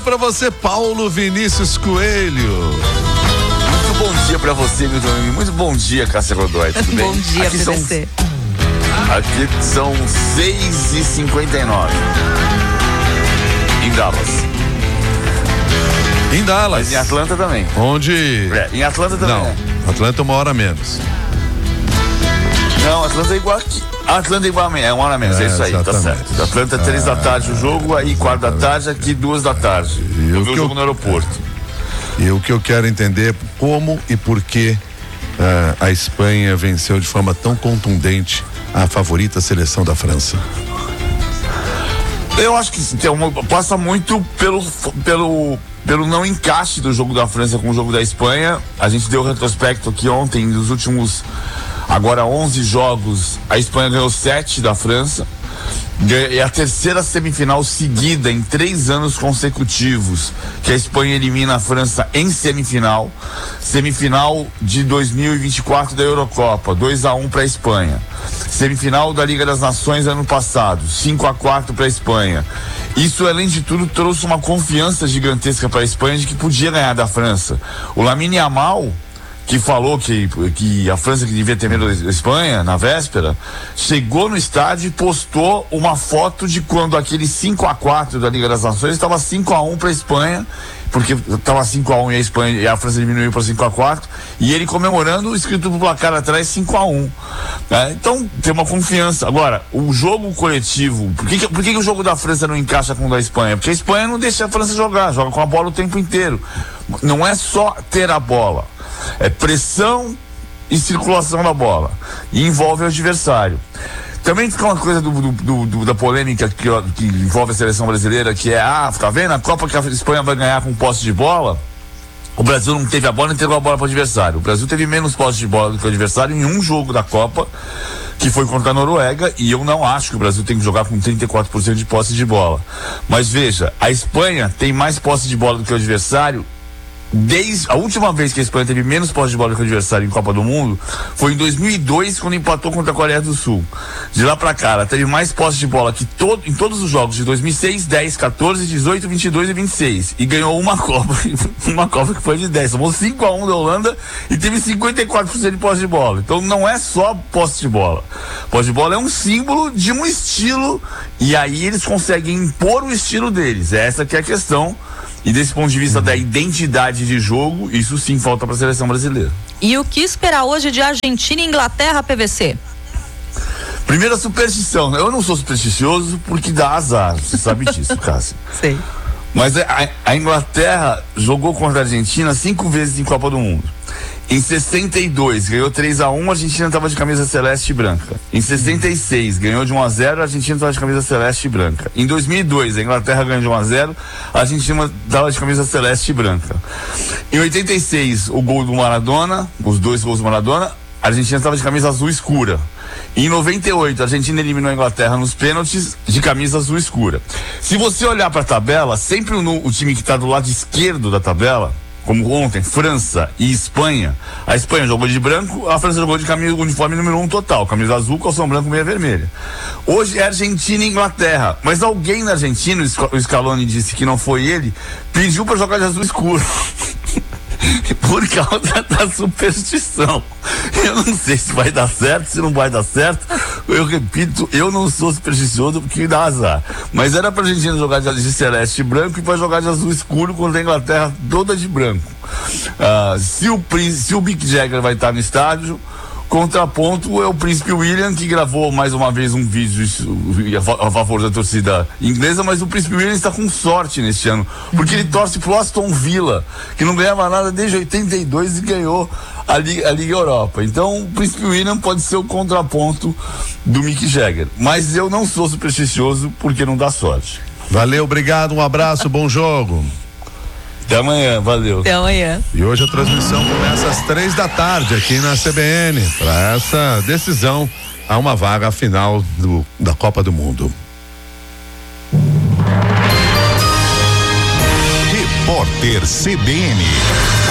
Para você, Paulo Vinícius Coelho. Muito bom dia para você, Milton. Muito bom dia, Cássia Godoy. Tudo bem? Bom dia para você. Aqui são 6h59. Em Dallas. Em Dallas. Mas em Atlanta também. Onde? Em Atlanta também. Não, Atlanta 1 hora menos. Não, Atlanta é igual aqui. Atlanta é igual a mim, é 1 hora menos, é isso aí, exatamente. Tá certo. Atlanta 3 da tarde o jogo, aí 4 da tarde, aqui 2 da tarde. Eu vi o jogo no aeroporto. E o que eu quero entender é como e por que a Espanha venceu de forma tão contundente a favorita seleção da França. Eu acho que passa muito pelo não encaixe do jogo da França com o jogo da Espanha. A gente deu retrospecto aqui ontem, nos últimos, agora 11 jogos, a Espanha ganhou 7 da França. É a terceira semifinal seguida em 3 anos consecutivos que a Espanha elimina a França em semifinal. Semifinal de 2024 da Eurocopa, 2-1 para a Espanha. Semifinal da Liga das Nações ano passado, 5-4 para a Espanha. Isso, além de tudo, trouxe uma confiança gigantesca para a Espanha de que podia ganhar da França. O Lamine Yamal, que falou que a França que devia ter medo da Espanha na véspera, chegou no estádio e postou uma foto de quando aquele 5-4 da Liga das Nações estava 5-1 para a Espanha, porque estava 5-1 e a França diminuiu para 5-4, e ele comemorando, escrito no placar atrás 5-1. Então tem uma confiança. Agora, o jogo coletivo, por que o jogo da França não encaixa com o da Espanha? Porque a Espanha não deixa a França joga com a bola o tempo inteiro. Não é só ter a bola, é pressão e circulação da bola, e envolve o adversário. Também fica uma coisa da polêmica que envolve a seleção brasileira, que é, tá vendo? A Copa que a Espanha vai ganhar com posse de bola, o Brasil não teve a bola e entregou a bola para o adversário. O Brasil teve menos posse de bola do que o adversário em um jogo da Copa, que foi contra a Noruega, e eu não acho que o Brasil tem que jogar com 34% de posse de bola. Mas veja, a Espanha tem mais posse de bola do que o adversário. Desde a última vez que a Espanha teve menos posse de bola que o adversário em Copa do Mundo foi em 2002, quando empatou contra a Coreia do Sul. De lá pra cá, ela teve mais posse de bola que em todos os jogos de 2006, 10, 14, 18, 22 e 26. E ganhou uma Copa que foi de 10. Tomou 5-1 da Holanda e teve 54% de posse de bola. Então não é só posse de bola. Posse de bola é um símbolo de um estilo, e aí eles conseguem impor o estilo deles. Essa que é a questão. E desse ponto de vista da identidade de jogo, isso sim falta para a seleção brasileira. E o que esperar hoje de Argentina e Inglaterra, PVC? Primeira superstição. Eu não sou supersticioso porque dá azar. Você sabe disso, Cássia. Sei. Mas a Inglaterra jogou contra a Argentina 5 vezes em Copa do Mundo. Em 62, ganhou 3-1, a Argentina estava de camisa celeste e branca. Em 66, ganhou de 1-0, a Argentina estava de camisa celeste e branca. Em 2002, a Inglaterra ganhou de 1-0, a Argentina estava de camisa celeste e branca. Em 86, o gol do Maradona, os 2 gols do Maradona, a Argentina estava de camisa azul escura. Em 98, a Argentina eliminou a Inglaterra nos pênaltis de camisa azul escura. Se você olhar para a tabela, sempre o time que está do lado esquerdo da tabela, como ontem, França e Espanha, a Espanha jogou de branco, a França jogou de camisa uniforme número 1 total, camisa azul, calção branco, meia vermelha. Hoje é Argentina e Inglaterra, mas alguém na Argentina, o Scaloni disse que não foi ele, pediu para jogar de azul escuro. Por causa da superstição. Eu não sei se vai dar certo, se não vai dar certo. Eu repito, eu não sou supersticioso porque dá azar. Mas era pra Argentina jogar de celeste e branco e vai jogar de azul escuro contra a Inglaterra toda de branco. Se o Mick Jagger vai estar no estádio, contraponto é o Príncipe William, que gravou mais uma vez um vídeo a favor da torcida inglesa, mas o Príncipe William está com sorte neste ano, porque ele torce pro Aston Villa, que não ganhava nada desde 82 e ganhou a Liga Europa. Então o Príncipe William pode ser o contraponto do Mick Jagger, mas eu não sou supersticioso porque não dá sorte. Valeu, obrigado, um abraço, bom jogo. Até amanhã, valeu. Até amanhã. E hoje a transmissão começa às 3 da tarde aqui na CBN, para essa decisão a uma vaga final da Copa do Mundo. Repórter CBN.